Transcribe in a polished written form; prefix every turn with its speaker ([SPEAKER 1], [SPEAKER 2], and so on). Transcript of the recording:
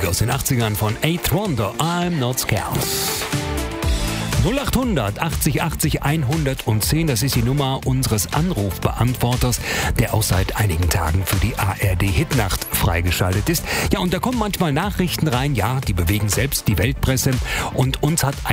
[SPEAKER 1] Musik aus den 80ern von Eighth Wonder, I'm Not Scared. 0800 80 80 110, das ist die Nummer unseres Anrufbeantworters, der auch seit einigen Tagen für die ARD-Hitnacht freigeschaltet ist. Ja, und da kommen manchmal Nachrichten rein, ja, die bewegen selbst die Weltpresse, und uns hat